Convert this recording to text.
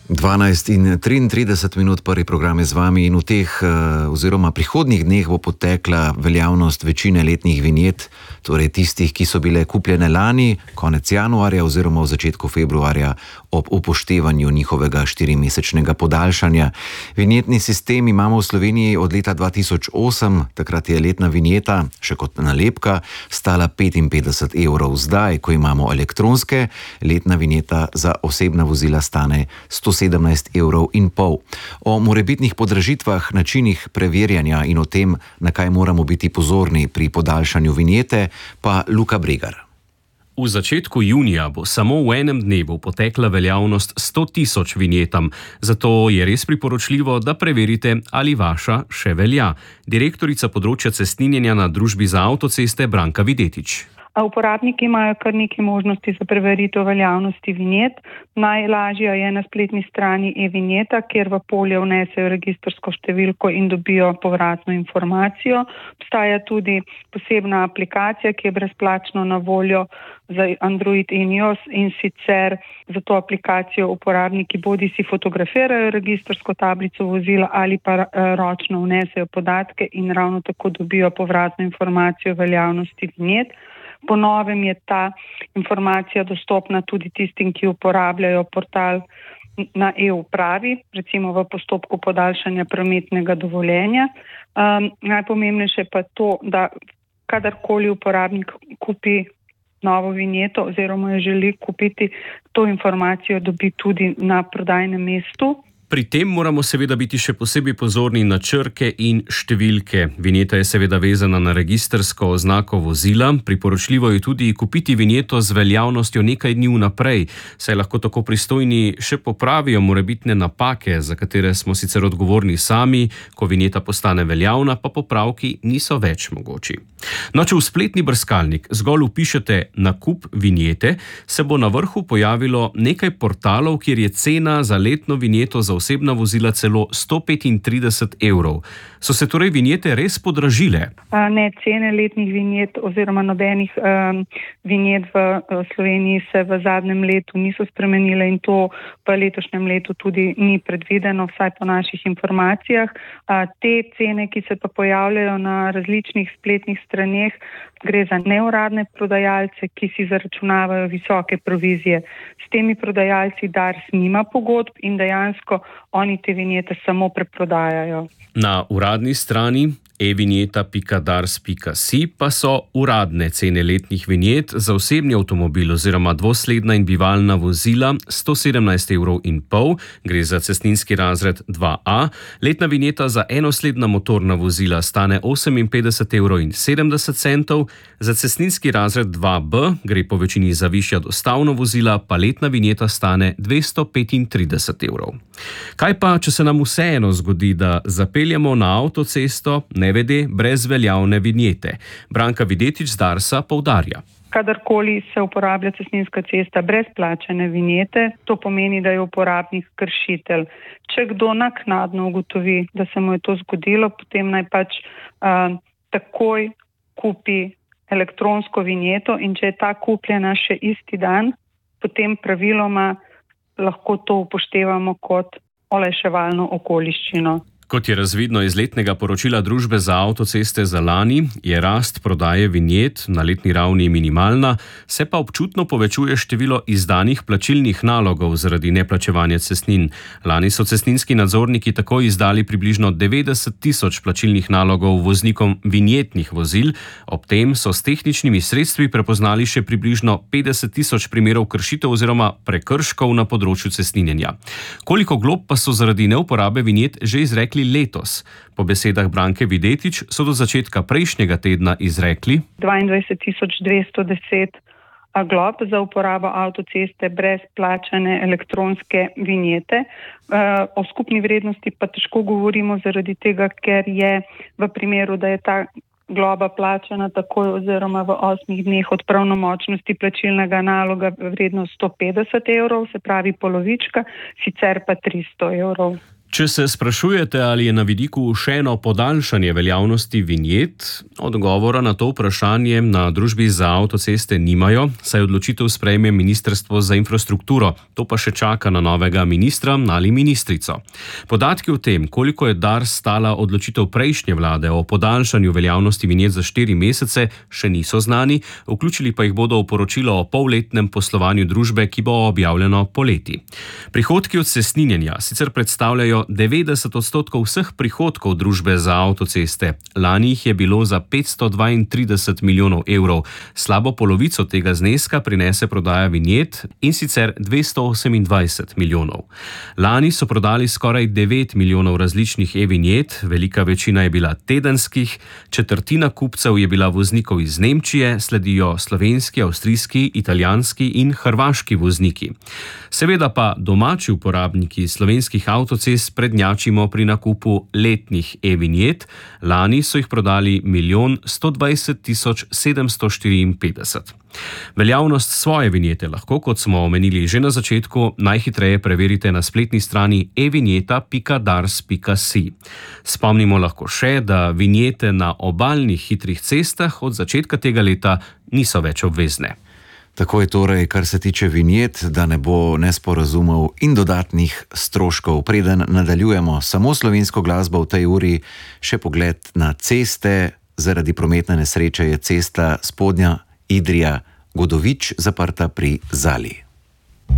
12:33 prvi program je z vami in v teh oziroma prihodnjih dneh bo potekla veljavnost večine letnih vinjet, torej tistih, ki so bile kupljene lani, konec januarja oziroma v začetku februarja ob upoštevanju njihovega 4-mesečnega podaljšanja. Vinjetni sistem imamo v Sloveniji od leta 2008, takrat je letna vinjeta, še kot nalepka, stala 55 €. Zdaj, ko imamo elektronske, letna vinjeta za osebna vozila stane 117,5 €. O morebitnih podražitvah, načinih preverjanja in o tem, na kaj moramo biti pozorni pri podaljšanju vinjete, pa Luka Bregar. V začetku junija bo samo v enem dnevu potekla veljavnost 100.000 vinjetam, zato je res priporočljivo, da preverite, ali vaša še velja. Direktorica področja cestninjenja na Družbi za avtoceste Branka Videtič. Uporabniki imajo kar nekaj možnosti za preveritev veljavnosti vinjet. Najlažja je na spletni strani e-vinjeta, kjer v polje vnesejo registrsko številko in dobijo povratno informacijo. Obstaja tudi posebna aplikacija, ki je brezplačno na voljo za Android in iOS, in sicer za to aplikacijo uporabniki bodisi fotografirajo registrsko tablico vozila ali pa ročno vnesejo podatke in ravno tako dobijo povratno informacijo o veljavnosti vinjet. Po novem je ta informacija dostopna tudi tistim, ki uporabljajo portal na e-upravi, recimo v postopku podaljšanja prometnega dovoljenja. Najpomembnejše pa je to, da kadarkoli uporabnik kupi novo vinjeto oziroma jo želi kupiti, to informacijo dobi tudi na prodajnem mestu. Pri tem moramo seveda biti še posebej pozorni na črke in številke. Vinjeta je seveda vezana na registrsko oznako vozila. Priporočljivo je tudi kupiti vinjeto z veljavnostjo nekaj dni vnaprej, saj lahko tako pristojni še popravijo morebitne napake, za katere smo sicer odgovorni sami, ko vinjeta postane veljavna, pa popravki niso več mogoči. No, če v spletni brskalnik zgolj vpišete nakup vinjete, se bo na vrhu pojavilo nekaj portalov, kjer je cena za letno vinjeto za osebna vozila celo 135 €. So se torej vinjete res podražile? Ne, cene letnih vinjet oziroma nobenih vinjet v Sloveniji se v zadnjem letu niso spremenile in to v letošnjem letu tudi ni predvideno, vsaj po naših informacijah. Te cene, ki se pa pojavljajo na različnih spletnih straneh, gre za neuradne prodajalce, ki si zaračunavajo visoke provizije. S temi prodajalci Dars nima pogodb in dejansko oni te vinjete samo preprodajajo. Na uradni strani evinjeta.dars.si pa so uradne cene letnih vinjet za osebni avtomobil oziroma dvosledna in bivalna vozila 117,5 €, gre za cestninski razred 2A, letna vinjeta za enosledna motorna vozila stane 58,70 €, za cestninski razred 2B, gre po večini za višja dostavna vozila, pa letna vinjeta stane 235 €. Kaj pa, če se nam vseeno zgodi, da zapeljemo na avtocesto nevede brez veljavne vinjete? Branka Videtič z Darsa poudarja. Kadarkoli se uporablja cestninska cesta brez plačane vinjete, to pomeni, da je uporabnik kršitelj. Če kdo naknadno ugotovi, da se mu je to zgodilo, potem naj takoj kupi elektronsko vinjeto in če je ta kupljena še isti dan, potem praviloma lahko to upoštevamo kot olajševalno okoliščino. Kot je razvidno iz letnega poročila Družbe za avtoceste za lani, je rast prodaje vinjet na letni ravni minimalna, se pa občutno povečuje število izdanih plačilnih nalogov zaradi neplačevanja cestnin. Lani so cestninski nadzorniki tako izdali približno 90.000 plačilnih nalogov voznikom vinjetnih vozil, ob tem so s tehničnimi sredstvi prepoznali še približno 50.000 primerov kršitev oziroma prekrškov na področju cestninjenja. Koliko glob pa so zaradi neuporabe vinjet že izrekli letos? Po besedah Branke Videtič so do začetka prejšnjega tedna izrekli 22.210 glob za uporabo avtoceste brez plačane elektronske vinjete. O skupni vrednosti pa težko govorimo zaradi tega, ker je v primeru, da je ta globa plačana takoj oziroma v 8 dneh od pravnomočnosti plačilnega naloga vredno 150 €, se pravi polovička, sicer pa 300 €. Če se sprašujete, ali je na vidiku še eno podaljšanje veljavnosti vinjet, odgovora na to vprašanje na družbi za avtoceste nimajo, saj odločitev sprejme Ministrstvo za infrastrukturo, to pa še čaka na novega ministra ali ministrico. Podatki o tem, koliko je Dars stala odločitev prejšnje vlade o podaljšanju veljavnosti vinjet za 4 mesece, še niso znani, vključili pa jih bodo v poročilo o polletnem poslovanju družbe, ki bo objavljeno poleti. Prihodki od cestninjenja sicer predstavljajo 90% vseh prihodkov družbe za avtoceste. Lani jih je bilo za 532 milijonov evrov. Slabo polovico tega zneska prinese prodaja vinjet, in sicer 228 milijonov. Lani so prodali skoraj 9 milijonov različnih e-vinjet, velika večina je bila tedenskih, četrtina kupcev je bila voznikov iz Nemčije, sledijo slovenski, avstrijski, italijanski in hrvaški vozniki. Seveda pa domači uporabniki slovenskih avtocest prednjačimo pri nakupu letnih e-vinjet. Lani so jih prodali 1.120.754. Veljavnost svoje vinjete lahko, kot smo omenili že na začetku, najhitreje preverite na spletni strani evinjeta.dars.si. Spomnimo lahko še, da vinjete na obalnih hitrih cestah od začetka tega leta niso več obvezne. Tako je torej, kar se tiče vinjet, da ne bo nesporazumov in dodatnih stroškov. Preden nadaljujemo samo slovensko glasbo v tej uri, še pogled na ceste. Zaradi prometne nesreče je cesta Spodnja Idrija-Godovič zaprta pri Zali.